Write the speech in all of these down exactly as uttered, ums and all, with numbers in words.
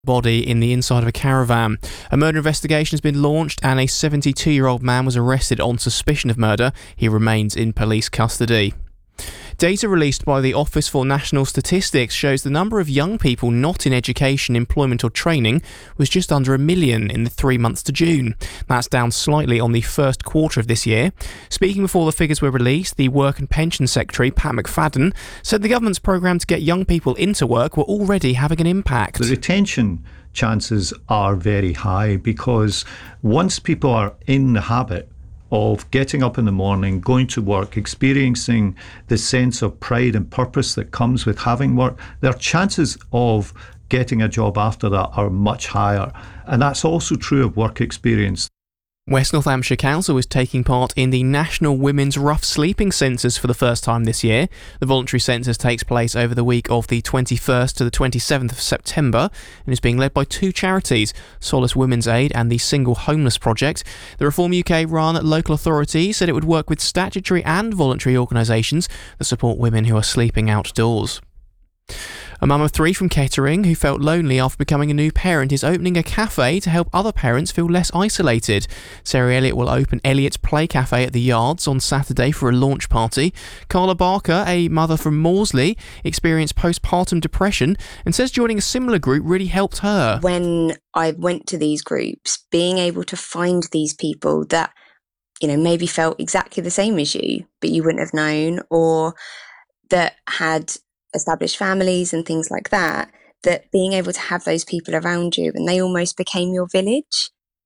body in the inside of a caravan. A murder investigation has been launched and a seventy-two-year-old man was arrested on suspicion of murder. He remains in police custody. Data released by the Office for National Statistics shows the number of young people not in education, employment or training was just under a million in the three months to June. That's down slightly on the first quarter of this year. Speaking before the figures were released, the Work and Pension Secretary, Pat McFadden, said the government's programme to get young people into work were already having an impact. The retention chances are very high because once people are in the habit of getting up in the morning, going to work, experiencing the sense of pride and purpose that comes with having work, their chances of getting a job after that are much higher. And that's also true of work experience. West Northamptonshire Council is taking part in the National Women's Rough Sleeping Census for the first time this year. The voluntary census takes place over the week of the twenty-first to the twenty-seventh of September and is being led by two charities, Solace Women's Aid and the Single Homeless Project. The Reform U K-run local authority said it would work with statutory and voluntary organisations that support women who are sleeping outdoors. A mum of three from Kettering who felt lonely after becoming a new parent is opening a cafe to help other parents feel less isolated. Sarah Elliott will open Elliott's Play Cafe at the Yards on Saturday for a launch party. Carla Barker, a mother from Morsley, experienced postpartum depression and says joining a similar group really helped her. When I went to these groups, being able to find these people that, you know, maybe felt exactly the same as you, but you wouldn't have known, or that had established families and things like that, that being able to have those people around you and they almost became your village.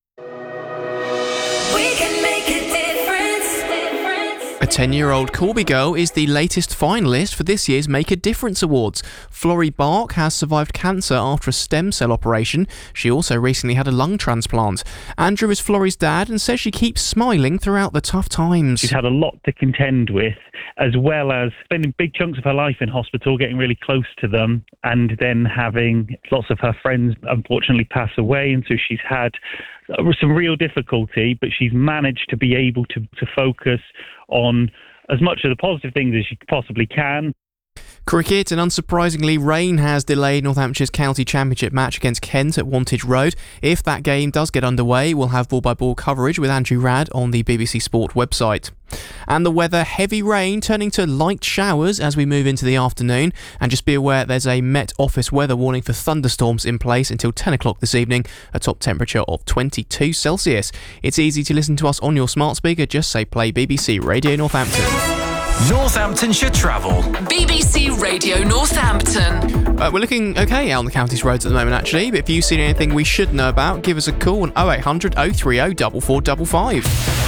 We can make a difference. A ten-year-old Corby girl is the latest finalist for this year's Make a Difference Awards. Florrie Bark has survived cancer after a stem cell operation. She also recently had a lung transplant. Andrew is Florrie's dad and says she keeps smiling throughout the tough times. She's had a lot to contend with, as well as spending big chunks of her life in hospital, getting really close to them, and then having lots of her friends unfortunately pass away. And so she's had some real difficulty, but she's managed to be able to, to focus on as much of the positive things as she possibly can. Cricket, and unsurprisingly, rain has delayed Northamptonshire County Championship match against Kent at Wantage Road. If that game does get underway, we'll have ball-by-ball coverage with Andrew Radd on the B B C Sport website. And the weather, heavy rain turning to light showers as we move into the afternoon. And just be aware there's a Met Office weather warning for thunderstorms in place until ten o'clock this evening, a top temperature of twenty-two Celsius. It's easy to listen to us on your smart speaker, just say play B B C Radio Northampton. Northamptonshire Travel. B B C Radio Northampton. Uh, we're looking okay out on the county's roads at the moment, actually, but if you've seen anything we should know about, give us a call on oh eight hundred, oh three oh, four four five five.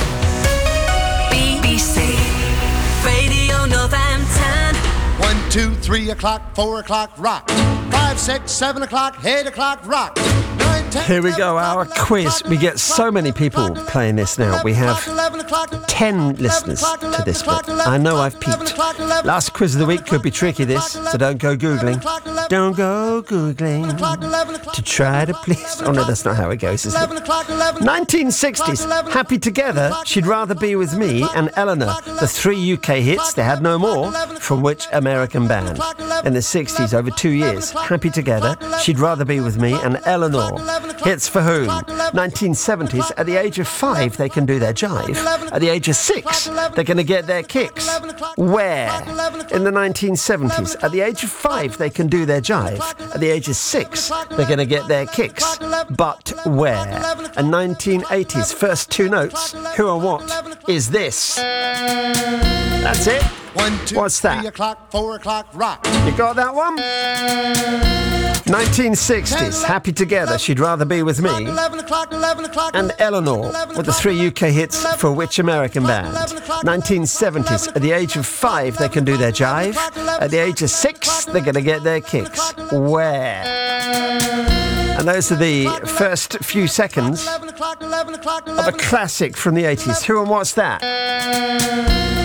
B B C Radio Northampton. One, two, three o'clock, four o'clock, rock. Five, six, seven o'clock, eight o'clock, rock. Nine, ten, Here we go, our quiz. We get so many people playing this now. We have ten listeners to this bit. I know I've peaked. Last quiz of the week could be tricky, this, so don't go Googling. Don't go Googling to try to please... Oh, no, that's not how it goes, is it? nineteen sixties, Happy Together, She'd Rather Be With Me, and Eleanor, the three U K hits, they had no more, from which American band? In the sixties, over two years, Happy Together, She'd Rather Be With Me, and Eleanor. Hits for whom? nineteen seventies, at the age of five, they can do their jive. At the age of six, they're going to get their kicks. Where? In the nineteen seventies, at the age of five, they can do their jive. At the age of six, they're going to get their kicks. But where? And nineteen eighties, first two notes, who and what is this? That's it. One, two, What's that? Three o'clock, four o'clock, rock. You got that one? nineteen sixties, Happy Together, She'd Rather Be With Me, and Eleanor, with the three U K hits for which American band? nineteen seventies, at the age of five, they can do their jive. At the age of six, they're going to get their kicks. Where? And those are the first few seconds of a classic from the eighties. Who and what's that?